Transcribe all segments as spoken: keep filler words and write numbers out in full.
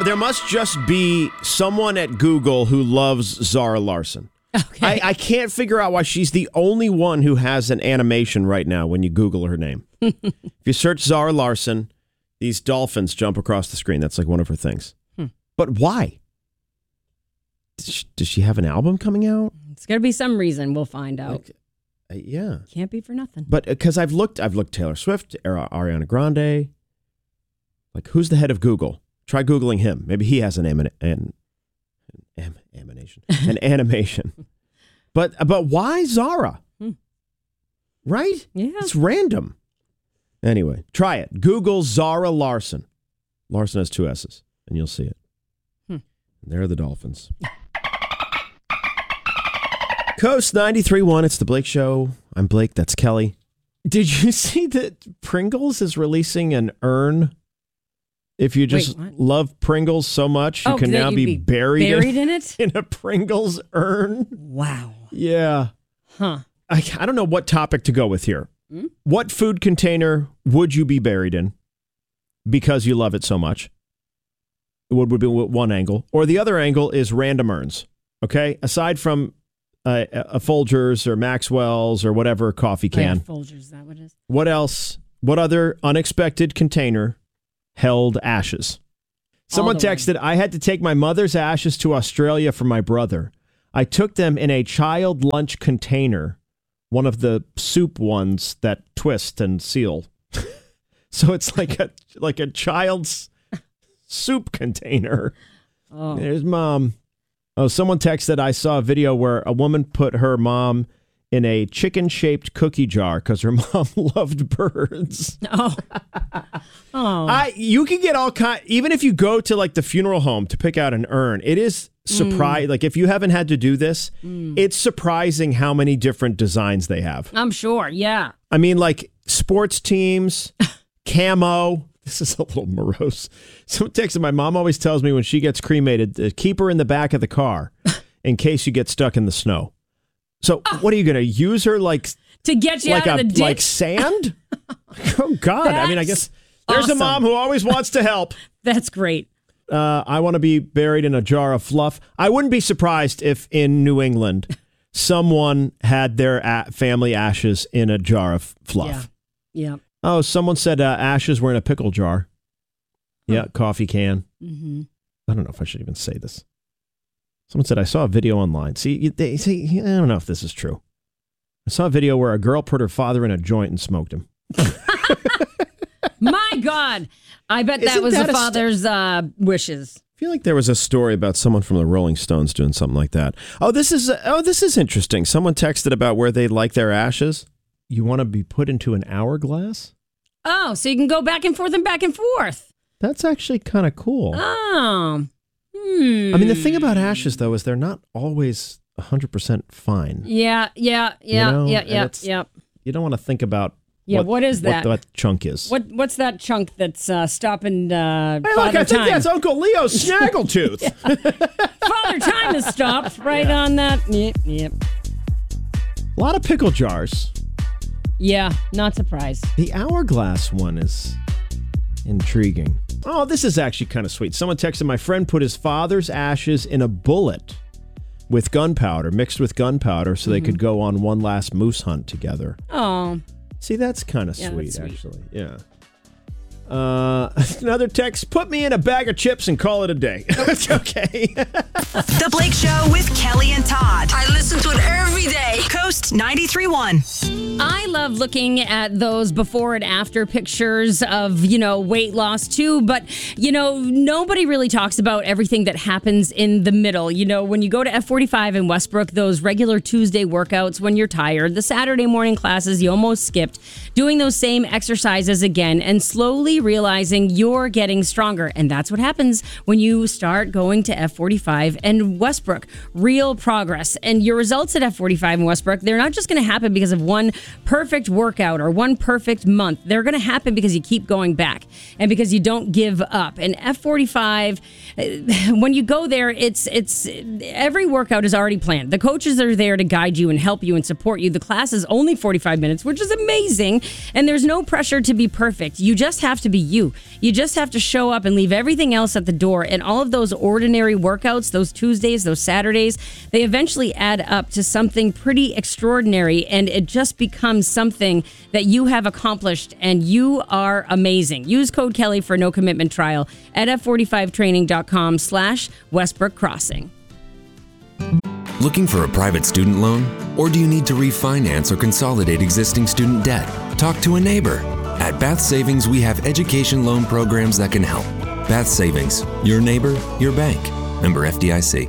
there must just be someone at Google who loves Zara Larsson. Okay. I, I can't figure out why she's the only one who has an animation right now when you Google her name. If you search Zara Larsson, these dolphins jump across the screen. That's like one of her things. Hmm. But why? Does she, does she have an album coming out? It's got to be some reason. We'll find out. Like, uh, yeah. Can't be for nothing. But because I've looked, I've looked Taylor Swift, Ariana Grande. Like, who's the head of Google? Try Googling him. Maybe he has an an, an, an animation, an animation. But but why Zara? Hmm. Right? Yeah. It's random. Anyway, try it. Google Zara Larsson. Larsson has two S's, and you'll see it. Hmm. And there are the dolphins. Coast ninety-three point one, it's the Blake Show. I'm Blake, that's Kelly. Did you see that Pringles is releasing an urn? If you just Wait, love Pringles so much, you oh, can now be, be buried, buried in, in it? In a Pringles urn. Wow. Yeah. Huh. I, I don't know what topic to go with here. Hmm? What food container would you be buried in because you love it so much? It would, would be one angle. Or the other angle is random urns. Okay? Aside from uh, a Folgers or Maxwell's or whatever coffee can. Oh, yeah, Folgers, is that what it is? What else? What other unexpected container held ashes? Someone texted, I had to take my mother's ashes to Australia for my brother. I took them in a child lunch container, one of the soup ones that twist and seal. So it's like a like a child's soup container. Oh. There's mom. Oh, someone texted, I saw a video where a woman put her mom in a chicken-shaped cookie jar because her mom loved birds. Oh. Oh. I you can get all kind, even if you go to like the funeral home to pick out an urn, it is surprise. Mm. Like if you haven't had to do this, mm. it's surprising how many different designs they have. I'm sure, yeah. I mean, like sports teams, camo. This is a little morose. Someone texted, my mom always tells me when she gets cremated, uh, keep her in the back of the car in case you get stuck in the snow. So oh. what are you going to use her like to get you like out a, of the ditch? Like sand? Oh God! That's I mean, I guess there's awesome. a mom who always wants to help. That's great. Uh, I want to be buried in a jar of fluff. I wouldn't be surprised if in New England someone had their a- family ashes in a jar of fluff. Yeah. Yeah. Oh, someone said uh, ashes were in a pickle jar. Huh. Yeah, coffee can. Mm-hmm. I don't know if I should even say this. Someone said, I saw a video online. See, they see, I don't know if this is true. I saw a video where a girl put her father in a joint and smoked him. My God. I bet Isn't that was that the a father's st- uh, wishes. I feel like there was a story about someone from the Rolling Stones doing something like that. Oh, this is oh, this is interesting. Someone texted about where they like their ashes. You want to be put into an hourglass? Oh, so you can go back and forth and back and forth. That's actually kind of cool. Oh. Hmm. I mean, the thing about ashes, though, is they're not always one hundred percent fine. Yeah, yeah, yeah, you know? yeah, yeah, yeah. You don't want to think about yeah, what, what is that? What that chunk is. What What's that chunk that's uh, stopping uh, hey, Father look, I think Time? that's Uncle Leo's snaggletooth. Father Time has stopped right yeah. on that. Yep, yep. A lot of pickle jars. Yeah, not surprised. The hourglass one is intriguing. Oh, this is actually kind of sweet. Someone texted, my friend put his father's ashes in a bullet with gunpowder, mixed with gunpowder, so mm-hmm. they could go on one last moose hunt together. Oh. See, that's kind of yeah, sweet, sweet, actually. Yeah. Uh, another text, put me in a bag of chips and call it a day. It's okay. The Blake Show with Kelly and Todd. I listen to it every day. Coast ninety-three point one. I love looking at those before and after pictures of, you know, weight loss too. But, you know, nobody really talks about everything that happens in the middle. You know, when you go to F forty-five in Westbrook, those regular Tuesday workouts when you're tired, the Saturday morning classes you almost skipped, doing those same exercises again and slowly realizing you're getting stronger. And that's what happens when you start going to F forty-five and Westbrook. Real progress. And your results at F forty-five and Westbrook, they're not just going to happen because of one perfect workout or one perfect month. They're going to happen because you keep going back and because you don't give up. And F forty-five, when you go there, it's it's every workout is already planned. The coaches are there to guide you and help you and support you. The class is only forty-five minutes, which is amazing. And there's no pressure to be perfect. You just have to be you. You just have to show up and leave everything else at the door. And all of those ordinary workouts, those Tuesdays, those Saturdays, they eventually add up to something pretty extraordinary. And it just becomes something that you have accomplished. And you are amazing. Use code Kelly for no commitment trial at F forty-five training dot com slash Westbrook Crossing. Looking for a private student loan? Or do you need to refinance or consolidate existing student debt? Talk to a neighbor. At Bath Savings, we have education loan programs that can help. Bath Savings, your neighbor, your bank. Member F D I C.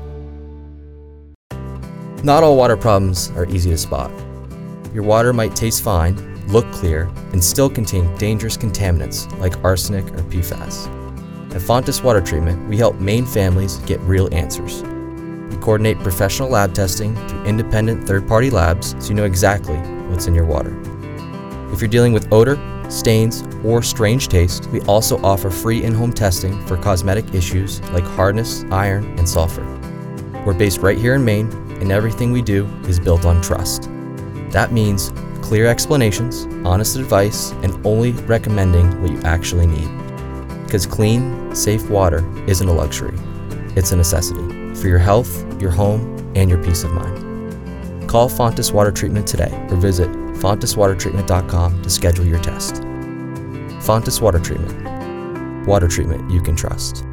Not all water problems are easy to spot. Your water might taste fine, look clear, and still contain dangerous contaminants like arsenic or P FAS. At Fontis Water Treatment, we help Maine families get real answers. We coordinate professional lab testing through independent third-party labs so you know exactly what's in your water. If you're dealing with odor, stains, or strange taste, we also offer free in-home testing for cosmetic issues like hardness, iron, and sulfur. We're based right here in Maine, and everything we do is built on trust. That means clear explanations, honest advice, and only recommending what you actually need. Because clean, safe water isn't a luxury, it's a necessity for your health, your home, and your peace of mind. Call Fontis Water Treatment today or visit fontis water treatment dot com to schedule your test. Fontis Water Treatment. Water treatment you can trust.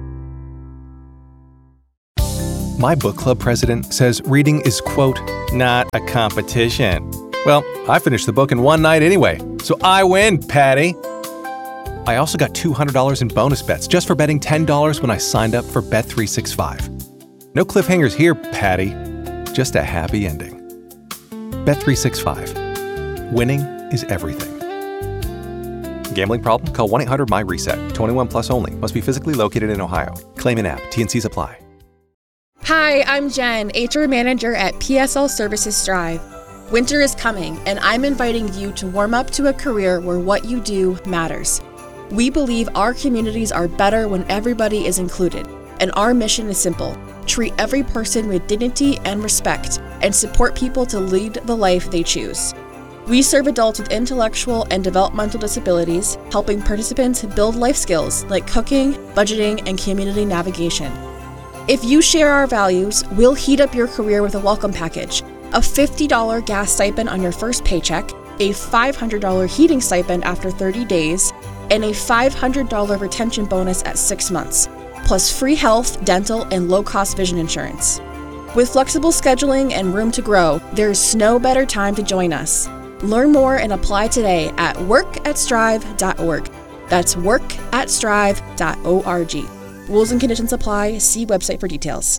My book club president says reading is, quote, not a competition. Well, I finished the book in one night anyway, so I win, Patty. I also got two hundred dollars in bonus bets just for betting ten dollars when I signed up for Bet three sixty-five. No cliffhangers here, Patty. Just a happy ending. Bet three sixty-five. Winning is everything. Gambling problem? Call one eight hundred M Y reset. twenty-one plus only. Must be physically located in Ohio. Claim in app. T and C's apply. Hi, I'm Jen, H R Manager at P S L Services Strive. Winter is coming, and I'm inviting you to warm up to a career where what you do matters. We believe our communities are better when everybody is included, and our mission is simple: treat every person with dignity and respect, and support people to lead the life they choose. We serve adults with intellectual and developmental disabilities, helping participants build life skills like cooking, budgeting, and community navigation. If you share our values, we'll heat up your career with a welcome package: a fifty dollars gas stipend on your first paycheck, a five hundred dollars heating stipend after thirty days, and a five hundred dollars retention bonus at six months, plus free health, dental, and low-cost vision insurance. With flexible scheduling and room to grow, there's no better time to join us. Learn more and apply today at work at strive dot org. That's work at strive dot org. Rules and conditions apply. See website for details.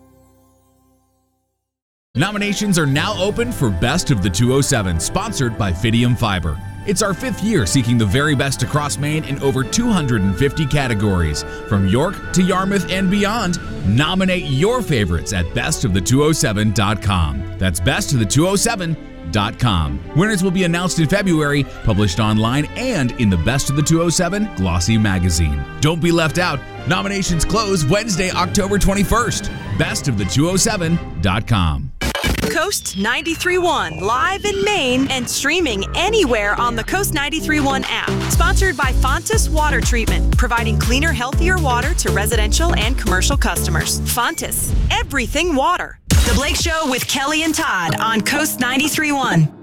Nominations are now open for Best of the two oh seven, sponsored by Fidium Fiber. It's our fifth year seeking the very best across Maine in over two hundred fifty categories. From York to Yarmouth and beyond, nominate your favorites at best of the two oh seven dot com. That's best of the two oh seven dot com. Winners will be announced in February, published online and in the Best of the two oh seven Glossy magazine. Don't be left out. Nominations close Wednesday, October twenty-first. best of the two oh seven dot com. Coast ninety-three point one, live in Maine and streaming anywhere on the Coast ninety-three point one app. Sponsored by Fontis Water Treatment, providing cleaner, healthier water to residential and commercial customers. Fontis, everything water. The Blake Show with Kelly and Todd on Coast ninety-three point one.